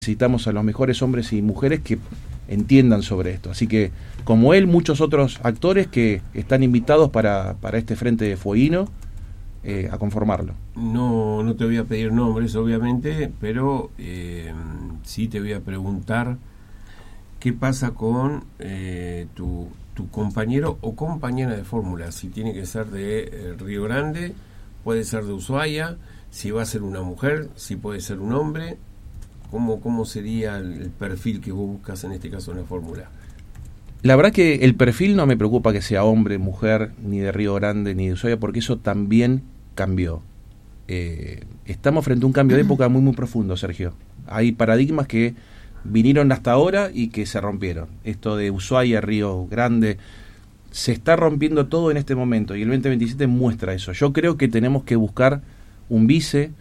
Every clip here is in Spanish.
necesitamos a los mejores hombres y mujeres que entiendan sobre esto. Así que, como él, muchos otros actores que están invitados para este frente fueguino a conformarlo. No te voy a pedir nombres, obviamente, pero sí te voy a preguntar qué pasa con tu compañero o compañera de fórmula, si tiene que ser de Río Grande, puede ser de Ushuaia, si va a ser una mujer, si puede ser un hombre. ¿Cómo sería el perfil que vos buscas en este caso en la fórmula? La verdad que el perfil no me preocupa que sea hombre, mujer, ni de Río Grande, ni de Ushuaia, porque eso también cambió. Estamos frente a un cambio de época muy, muy profundo, Sergio. Hay paradigmas que vinieron hasta ahora y que se rompieron. Esto de Ushuaia, Río Grande, se está rompiendo todo en este momento y el 2027 muestra eso. Yo creo que tenemos que buscar un vice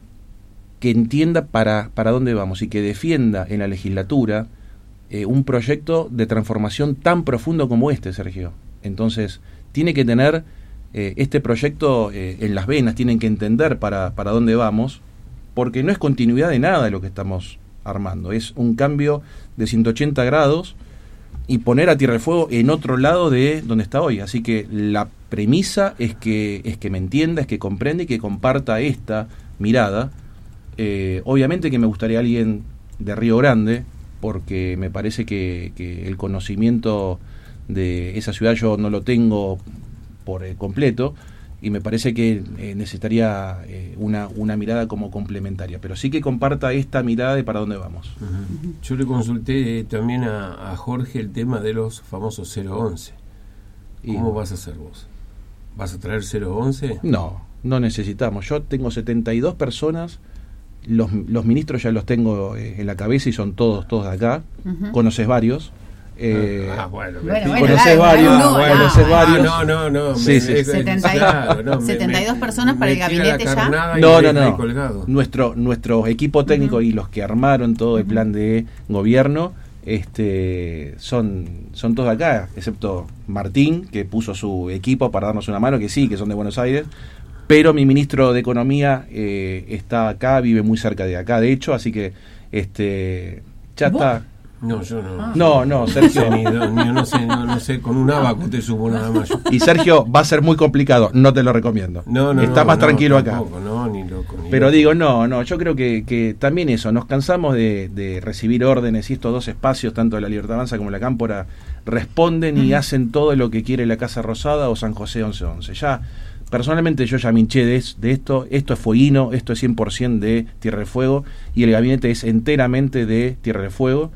que entienda para dónde vamos y que defienda en la legislatura un proyecto de transformación tan profundo como este, Sergio. Entonces, tiene que tener este proyecto en las venas, tienen que entender para dónde vamos, porque no es continuidad de nada de lo que estamos armando, es un cambio de 180 grados y poner a Tierra del Fuego en otro lado de donde está hoy. Así que la premisa es que me entienda, es que comprenda y que comparta esta mirada. Obviamente que me gustaría alguien de Río Grande, porque me parece que el conocimiento de esa ciudad yo no lo tengo por completo, y me parece que necesitaría una mirada como complementaria, pero sí que comparta esta mirada de para dónde vamos. Uh-huh. Yo le consulté también a Jorge el tema de los famosos 011. ¿Cómo vas a hacer vos? ¿Vas a traer 011? No necesitamos. Yo tengo 72 personas. Los ministros ya los tengo en la cabeza y son todos de acá. Uh-huh. Conoces varios. Conoces varios. No. Sí. 72 personas para el gabinete ya. No. Nuestro equipo técnico uh-huh. y los que armaron todo el plan de gobierno son todos de acá, excepto Martín, que puso su equipo para darnos una mano, que sí, que son de Buenos Aires. Pero mi ministro de Economía está acá, vive muy cerca de acá, de hecho, así que ya ¿Vos? está. No, yo no. No, Sergio. No sé, con un abaco te subo nada más. Y Sergio, va a ser muy complicado, no te lo recomiendo. Está más tranquilo acá. Ni loco. Pero digo, yo creo que también eso, nos cansamos de recibir órdenes y estos dos espacios, tanto de la Libertad Avanza como la Cámpora, responden y hacen todo lo que quiere la Casa Rosada o San José 1111. Ya. Personalmente yo ya me hinché de esto es fueguino, esto es 100% de Tierra del Fuego y el gabinete es enteramente de Tierra del Fuego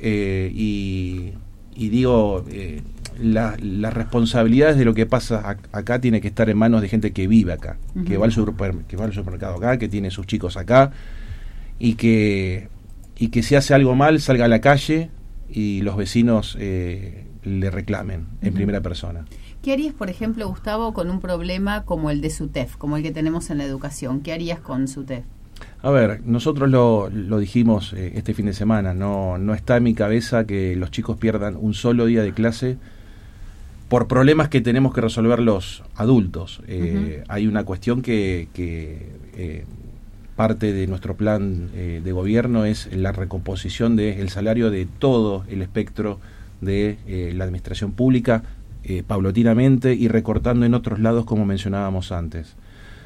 y digo, las responsabilidades de lo que pasa acá tiene que estar en manos de gente que vive acá, uh-huh. que va al supermercado acá, que tiene sus chicos acá y que si hace algo mal salga a la calle y los vecinos le reclamen en uh-huh. primera persona. ¿Qué harías, por ejemplo, Gustavo, con un problema como el de SUTEF, como el que tenemos en la educación? ¿Qué harías con SUTEF? A ver, nosotros lo dijimos este fin de semana, no está en mi cabeza que los chicos pierdan un solo día de clase por problemas que tenemos que resolver los adultos. Uh-huh. Hay una cuestión que parte de nuestro plan de gobierno es la recomposición del salario de todo el espectro de la administración pública, paulatinamente y recortando en otros lados como mencionábamos antes.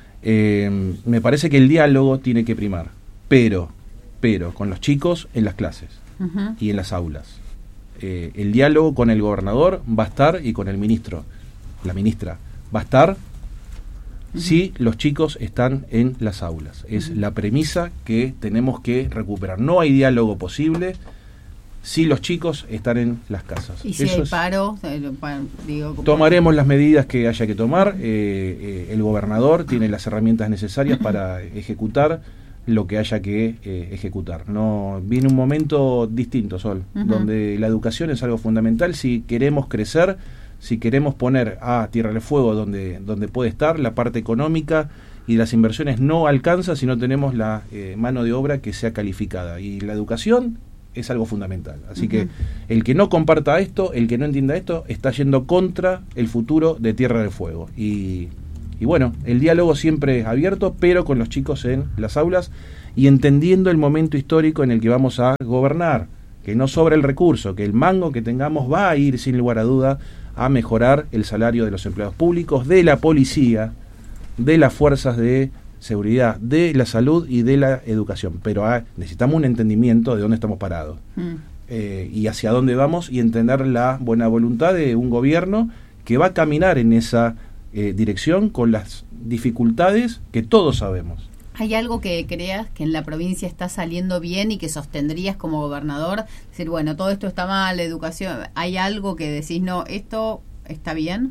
Me parece que el diálogo tiene que primar, pero con los chicos en las clases uh-huh. y en las aulas. El diálogo con el gobernador va a estar y con el ministro, la ministra, va a estar uh-huh. si los chicos están en las aulas. Es uh-huh. la premisa que tenemos que recuperar. No hay diálogo posible si los chicos están en las casas. ¿Y si hay paro? Tomaremos las medidas que haya que tomar. El gobernador tiene las herramientas necesarias para ejecutar lo que haya que ejecutar. No viene un momento distinto, Sol, uh-huh. donde la educación es algo fundamental. Si queremos crecer, si queremos poner a Tierra del Fuego donde puede estar, la parte económica y las inversiones no alcanza si no tenemos la mano de obra que sea calificada. Y la educación es algo fundamental. Así uh-huh. que el que no comparta esto, el que no entienda esto, está yendo contra el futuro de Tierra del Fuego. Y bueno, el diálogo siempre es abierto, pero con los chicos en las aulas y entendiendo el momento histórico en el que vamos a gobernar, que no sobra el recurso, que el mango que tengamos va a ir sin lugar a duda a mejorar el salario de los empleados públicos, de la policía, de las fuerzas de seguridad, de la salud y de la educación, pero necesitamos un entendimiento de dónde estamos parados y hacia dónde vamos, y entender la buena voluntad de un gobierno que va a caminar en esa dirección con las dificultades que todos sabemos. ¿Hay algo que creas que en la provincia está saliendo bien y que sostendrías como gobernador? Decir, bueno, todo esto está mal, educación. ¿Hay algo que decís, no, esto está bien?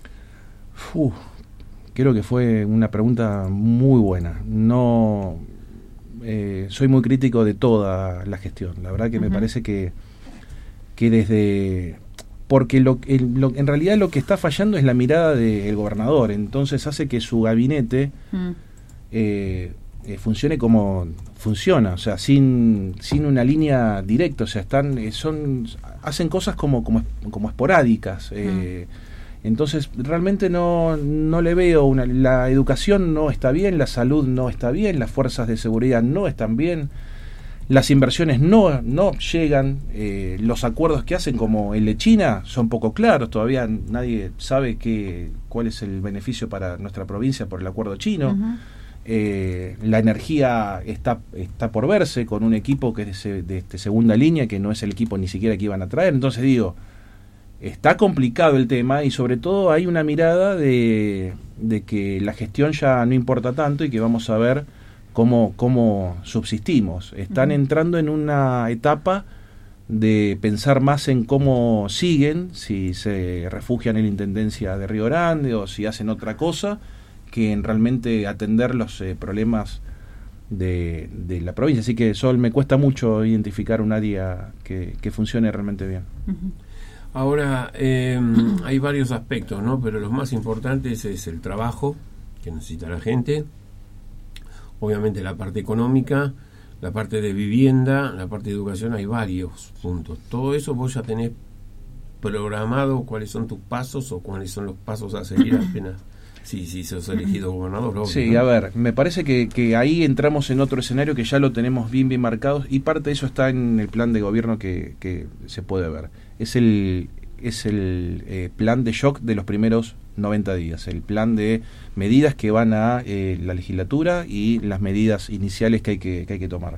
Creo que fue una pregunta muy buena. No, soy muy crítico de toda la gestión. La verdad que me parece que desde... Porque en realidad lo que está fallando es la mirada del gobernador. Entonces hace que su gabinete funcione como funciona, o sea, sin una línea directa. O sea, hacen cosas como esporádicas. Entonces realmente no le veo la educación no está bien, la salud no está bien, las fuerzas de seguridad no están bien, las inversiones no llegan, los acuerdos que hacen como el de China son poco claros, todavía nadie sabe cuál es el beneficio para nuestra provincia por el acuerdo chino. La energía está por verse con un equipo que es de segunda línea, que no es el equipo ni siquiera que iban a traer. Entonces digo, está complicado el tema, y sobre todo hay una mirada de que la gestión ya no importa tanto y que vamos a ver cómo subsistimos. Están entrando en una etapa de pensar más en cómo siguen, si se refugian en la Intendencia de Río Grande o si hacen otra cosa, que en realmente atender los problemas de la provincia. Así que, Sol, me cuesta mucho identificar un área que funcione realmente bien. Ahora, hay varios aspectos, ¿no? Pero los más importantes es el trabajo que necesita la gente, obviamente la parte económica, la parte de vivienda, la parte de educación. Hay varios puntos. Todo eso vos ya tenés programado cuáles son tus pasos o cuáles son los pasos a seguir apenas si sos elegido gobernador. Obvio, sí, ¿no? A ver, me parece que ahí entramos en otro escenario que ya lo tenemos bien marcado, y parte de eso está en el plan de gobierno que se puede ver. Es el plan de shock de los primeros 90 días, el plan de medidas que van a la legislatura y las medidas iniciales que hay que tomar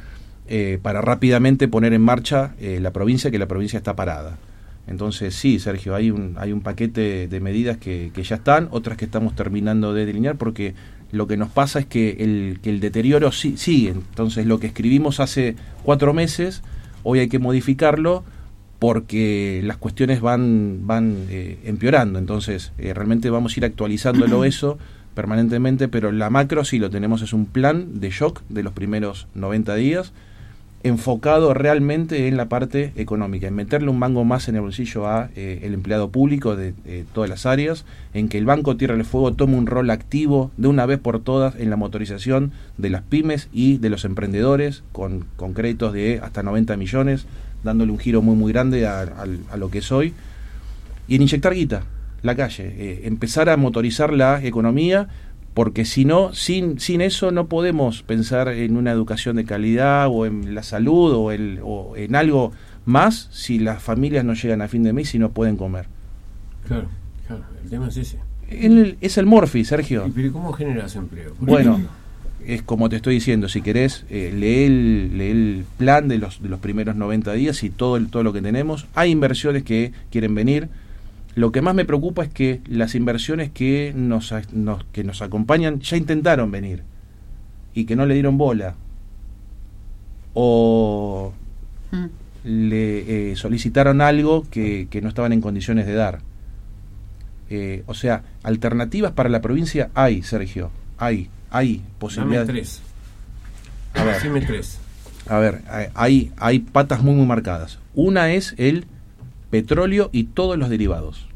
para rápidamente poner en marcha la provincia, que la provincia está parada. Entonces sí, Sergio, hay un paquete de medidas que ya están, otras que estamos terminando de delinear, porque lo que nos pasa es que el deterioro sigue. Entonces lo que escribimos hace 4 meses, hoy hay que modificarlo porque las cuestiones van empeorando. Entonces realmente vamos a ir actualizándolo eso permanentemente, pero la macro sí lo tenemos, es un plan de shock de los primeros 90 días, enfocado realmente en la parte económica, en meterle un mango más en el bolsillo a el empleado público de todas las áreas, en que el Banco Tierra del Fuego tome un rol activo de una vez por todas en la motorización de las pymes y de los emprendedores, con créditos de hasta 90 millones, dándole un giro muy grande a lo que es hoy, y en inyectar guita, la calle, empezar a motorizar la economía, porque si no, sin eso no podemos pensar en una educación de calidad o en la salud o en algo más si las familias no llegan a fin de mes y no pueden comer. Claro, el tema es ese. Es el Morphy, Sergio. ¿Pero cómo generas empleo? Bueno, es como te estoy diciendo, si querés, lee el plan de los primeros 90 días y todo lo que tenemos. Hay inversiones que quieren venir. Lo que más me preocupa es que las inversiones que nos acompañan ya intentaron venir y que no le dieron bola o le solicitaron algo que no estaban en condiciones de dar. O sea, alternativas para la provincia hay, Sergio, hay posibilidades. Dame 3. A ver, Decime 3. A ver, hay patas muy marcadas. Una es el petróleo y todos los derivados.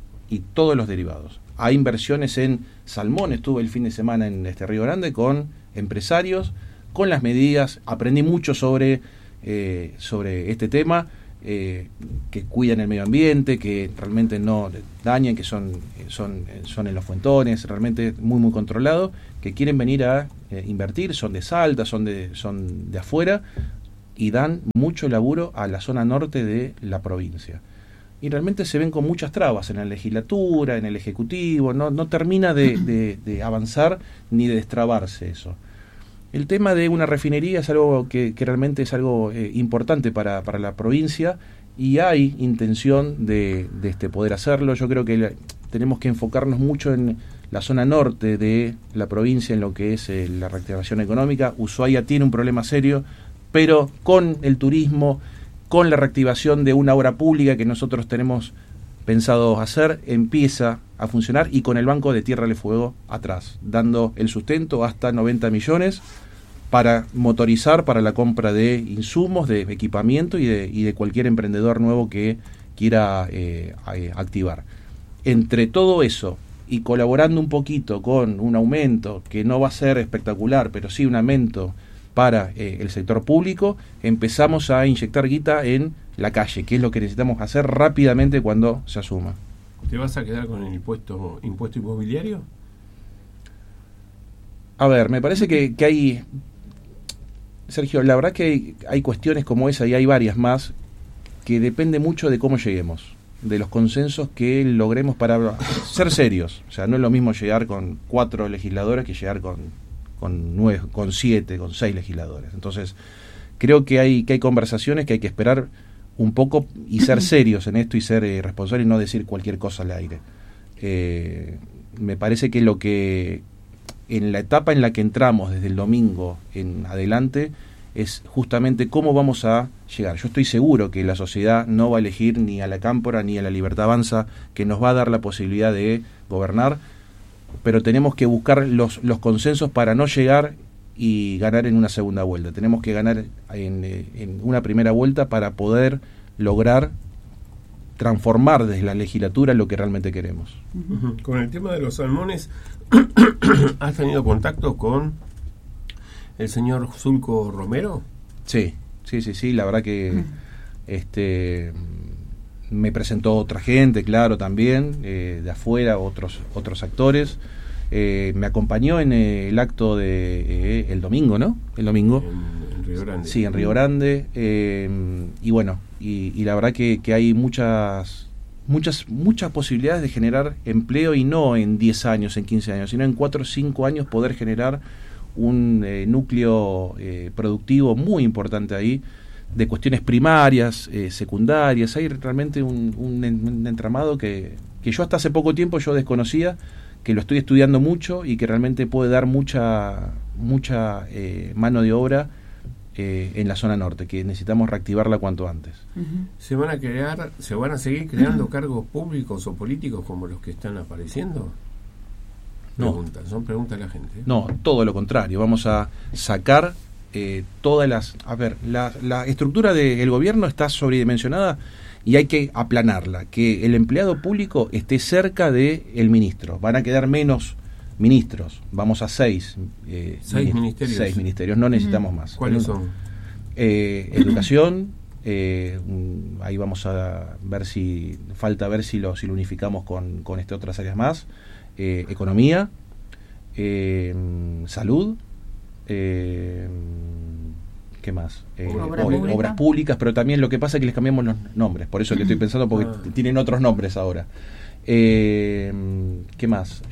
Hay inversiones en salmón. Estuve el fin de semana en Río Grande con empresarios, con las medidas. Aprendí mucho sobre este tema. que cuidan el medio ambiente, que realmente no dañan, que son en los fuentones, realmente muy muy controlado, que quieren venir a invertir, son de Salta, son de afuera, y dan mucho laburo a la zona norte de la provincia. Y realmente se ven con muchas trabas en la legislatura, en el ejecutivo, no termina de avanzar ni de destrabarse eso. El tema de una refinería es algo que realmente es algo importante para la provincia, y hay intención de poder hacerlo. Yo creo que tenemos que enfocarnos mucho en la zona norte de la provincia, en lo que es la reactivación económica. Ushuaia tiene un problema serio, pero con el turismo, con la reactivación de una obra pública que nosotros tenemos pensado hacer, empieza a funcionar, y con el Banco de Tierra del Fuego atrás, dando el sustento hasta 90 millones para motorizar, para la compra de insumos, de equipamiento y de cualquier emprendedor nuevo que quiera activar. Entre todo eso, y colaborando un poquito con un aumento, que no va a ser espectacular, pero sí un aumento para el sector público, empezamos a inyectar guita en la calle, que es lo que necesitamos hacer rápidamente cuando se asuma. ¿Te vas a quedar con el impuesto inmobiliario? A ver, me parece que hay, Sergio, la verdad que hay cuestiones como esa, y hay varias más, que depende mucho de cómo lleguemos, de los consensos que logremos para ser serios. O sea, no es lo mismo llegar con 4 legisladores que llegar con 9, con 7, con 6 legisladores. Entonces, creo que hay conversaciones que hay que esperar un poco y ser serios en esto, y ser responsables, y no decir cualquier cosa al aire. Me parece que lo que en la etapa en la que entramos desde el domingo en adelante es justamente cómo vamos a llegar. Yo estoy seguro que la sociedad no va a elegir ni a la Cámpora ni a la Libertad Avanza, que nos va a dar la posibilidad de gobernar, pero tenemos que buscar los consensos para no llegar y ganar en una segunda vuelta. Tenemos que ganar en una primera vuelta para poder lograr transformar desde la legislatura lo que realmente queremos. Uh-huh. Con el tema de los salmones, ¿has tenido contacto con el señor Zulco Romero? Sí, la verdad que me presentó otra gente, claro, también, de afuera, otros actores. Me acompañó en el acto de el domingo, ¿no? El domingo. En Río Grande. Sí, en Río Grande. Y bueno, y la verdad que hay muchas posibilidades de generar empleo, y no en 10 años, en 15 años, sino en 4 o 5 años poder generar un núcleo productivo muy importante ahí, de cuestiones primarias, secundarias. Hay realmente un entramado que yo hasta hace poco tiempo yo desconocía, que lo estoy estudiando mucho, y que realmente puede dar mucha mano de obra en la zona norte, que necesitamos reactivarla cuanto antes. Uh-huh. ¿Se van a seguir creando cargos públicos o políticos como los que están apareciendo? Son preguntas de la gente. No, todo lo contrario. Vamos a sacar todas las... A ver, la estructura del gobierno está sobredimensionada, y hay que aplanarla, que el empleado público esté cerca del ministro. Van a quedar menos ministros, vamos a 6 ministerios. 6 ministerios, no necesitamos más. ¿Cuáles son? Educación, ahí vamos a ver si lo unificamos con otras áreas más. Economía, salud, ¿qué más? Obras públicas, pero también lo que pasa es que les cambiamos los nombres, por eso que estoy pensando, porque tienen otros nombres ahora. ¿Qué más?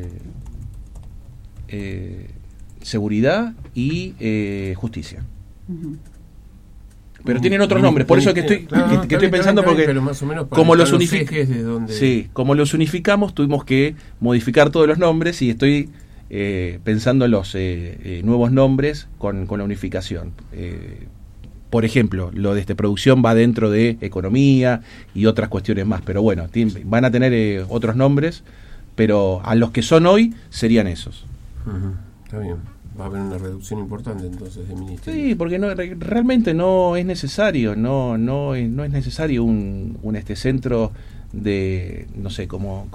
Seguridad y justicia. Uh-huh. Pero tienen otros nombres, por eso que estoy pensando, porque pero más o menos como los unificamos, tuvimos que modificar todos los nombres, y estoy pensando en los nuevos nombres con la unificación. Por ejemplo, lo de producción va dentro de economía y otras cuestiones más, pero bueno, van a tener otros nombres, pero a los que son hoy serían esos. Uh-huh. Está bien. Va a haber una reducción importante entonces de ministerios. Sí, porque realmente no es necesario, no es necesario un centro de, no sé, como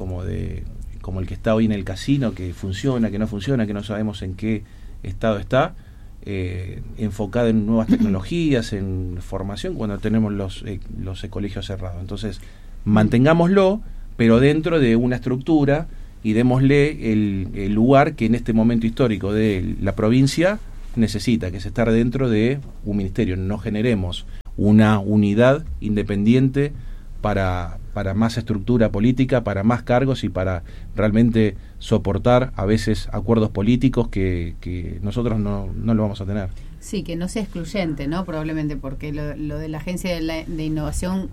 el que está hoy en el casino, que funciona, que no funciona, que no sabemos en qué estado está, enfocada en nuevas tecnologías, en formación, cuando tenemos los colegios cerrados. Entonces, mantengámoslo, pero dentro de una estructura, y démosle el lugar que en este momento histórico de la provincia necesita, que es estar dentro de un ministerio. No generemos una unidad independiente para más estructura política, para más cargos y para realmente soportar a veces acuerdos políticos que nosotros no lo vamos a tener. Sí, que no sea excluyente, ¿no? Probablemente porque lo de la Agencia de Innovación,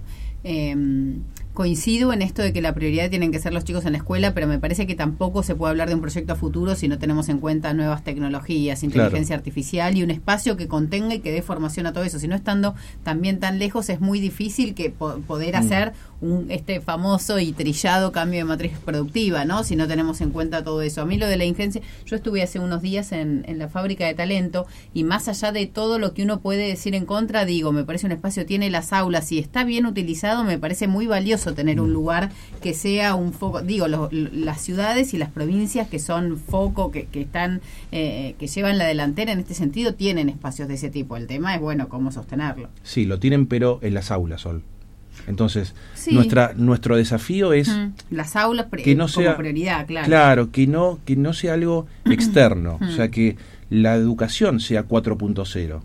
coincido en esto de que la prioridad tienen que ser los chicos en la escuela, pero me parece que tampoco se puede hablar de un proyecto a futuro si no tenemos en cuenta nuevas tecnologías, inteligencia artificial y un espacio que contenga y que dé formación a todo eso. Si no, estando también tan lejos, es muy difícil que poder hacer este famoso y trillado cambio de matriz productiva, ¿no? Si no tenemos en cuenta todo eso. A mí lo de la ingencia, yo estuve hace unos días en la fábrica de talento, y más allá de todo lo que uno puede decir en contra, digo, me parece un espacio, tiene las aulas y está bien utilizado, me parece muy valioso tener un lugar que sea un foco. Digo, las ciudades y las provincias que son foco, que están que llevan la delantera en este sentido, tienen espacios de ese tipo. El tema es, bueno, cómo sostenerlo. Sí, lo tienen, pero en las aulas, Sol. Entonces, sí, nuestro desafío es las aulas que no sea, como prioridad, claro. Claro, que no sea algo externo, o sea, que la educación sea 4.0.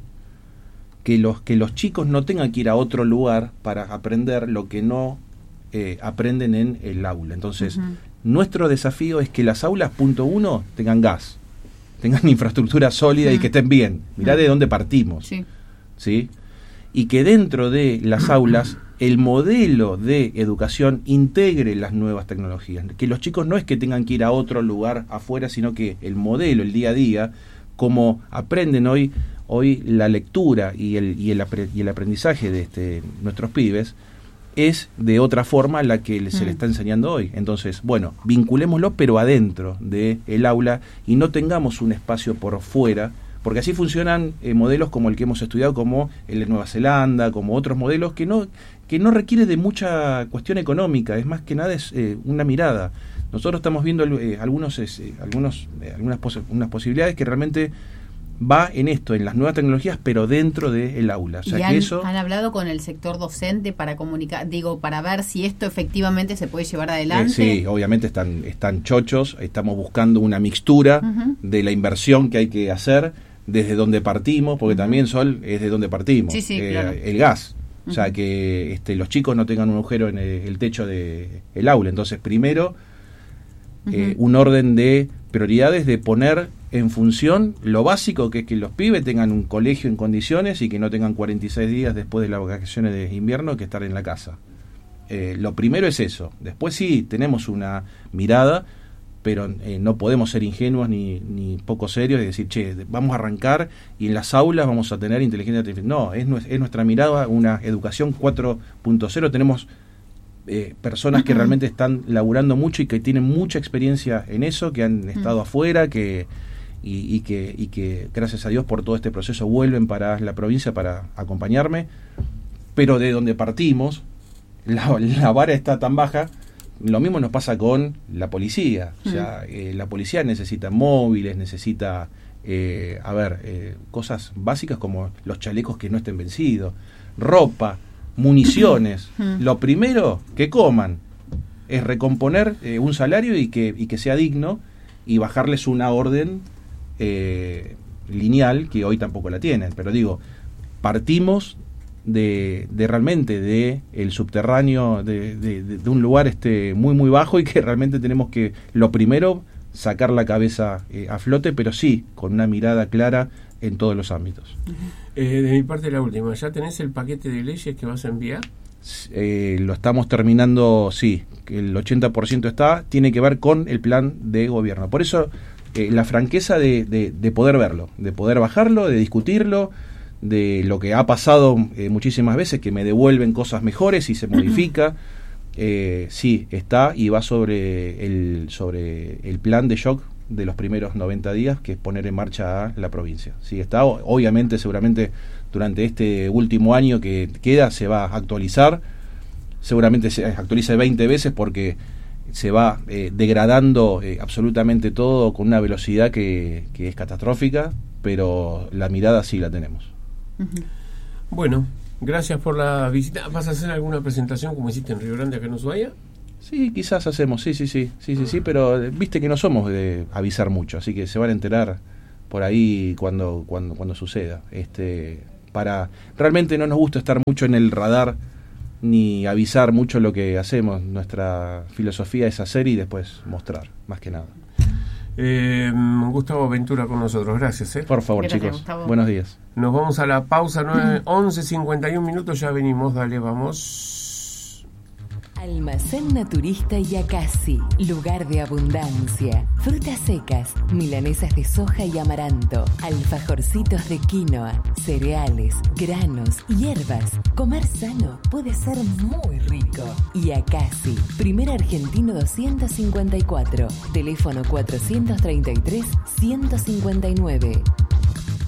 Que los chicos no tengan que ir a otro lugar para aprender lo que no aprenden en el aula. Entonces, nuestro desafío es que las aulas, punto 1, tengan gas, tengan infraestructura sólida y que estén bien. Mirá de dónde partimos. Sí. ¿Sí? Y que dentro de las aulas el modelo de educación integre las nuevas tecnologías. Que los chicos no es que tengan que ir a otro lugar afuera, sino que el modelo, el día a día, como aprenden hoy la lectura y el aprendizaje de nuestros pibes, es de otra forma la que se le está enseñando hoy. Entonces, bueno, vinculémoslo, pero adentro del aula, y no tengamos un espacio por fuera, porque así funcionan modelos como el que hemos estudiado, como el de Nueva Zelanda, como otros modelos que no requiere de mucha cuestión económica, es más que nada es una mirada. Nosotros estamos viendo algunas posibilidades que realmente va en esto, en las nuevas tecnologías, pero dentro del aula. O sea, ¿Han hablado con el sector docente para comunicar, para ver si esto efectivamente se puede llevar adelante? Sí, obviamente están chochos, estamos buscando una mixtura de la inversión que hay que hacer, desde donde partimos, porque también, Sol, es de donde partimos. Sí, claro. El gas. O sea, que los chicos no tengan un agujero en el techo del aula. Entonces, primero, un orden de prioridades de poner en función lo básico, que es que los pibes tengan un colegio en condiciones y que no tengan 46 días después de las vacaciones de invierno que estar en la casa. Lo primero es eso. Después sí, tenemos una mirada, pero no podemos ser ingenuos ni poco serios y decir, vamos a arrancar y en las aulas vamos a tener inteligencia artificial. No, es nuestra mirada, una educación 4.0. Tenemos personas que realmente están laburando mucho y que tienen mucha experiencia en eso, que han estado afuera, y que gracias a Dios por todo este proceso vuelven para la provincia para acompañarme, pero de donde partimos la vara está tan baja. Lo mismo nos pasa con la policía. O sea, la policía necesita móviles, necesita cosas básicas como los chalecos que no estén vencidos, ropa, municiones. Lo primero que coman es recomponer un salario y que sea digno, y bajarles una orden lineal que hoy tampoco la tienen. Pero digo, partimos de realmente de el subterráneo, de un lugar muy muy bajo, y que realmente tenemos que, lo primero, sacar la cabeza a flote, pero sí con una mirada clara en todos los ámbitos. De mi parte, la última, ¿ya tenés el paquete de leyes que vas a enviar? Lo estamos terminando, sí, que el 80% está, tiene que ver con el plan de gobierno. Por eso la franqueza de poder verlo, de poder bajarlo, de discutirlo, de lo que ha pasado muchísimas veces, que me devuelven cosas mejores y se modifica. Sí, está, y va sobre el plan de shock de los primeros 90 días, que es poner en marcha a la provincia. Sí, está, obviamente, seguramente durante este último año que queda se va a actualizar, seguramente se actualiza 20 veces, porque se va degradando absolutamente todo con una velocidad que es catastrófica. pero la mirada sí la tenemos. Bueno, gracias por la visita. ¿Vas a hacer alguna presentación como hiciste en Río Grande acá en Ushuaia? Sí, quizás hacemos, sí, pero viste que no somos de avisar mucho, así que se van a enterar por ahí cuando suceda. Realmente no nos gusta estar mucho en el radar ni avisar mucho lo que hacemos. Nuestra filosofía es hacer y después mostrar, más que nada. Gustavo Ventura con nosotros, gracias. Por favor, gracias, chicos. Gustavo. Buenos días. Nos vamos a la pausa, 11:51 minutos, ya venimos, dale, vamos. Almacén Naturista Yacasi, lugar de abundancia. Frutas secas, milanesas de soja y amaranto, alfajorcitos de quinoa, cereales, granos, hierbas. Comer sano puede ser muy rico. Yacasi, primer argentino 254, teléfono 433-159.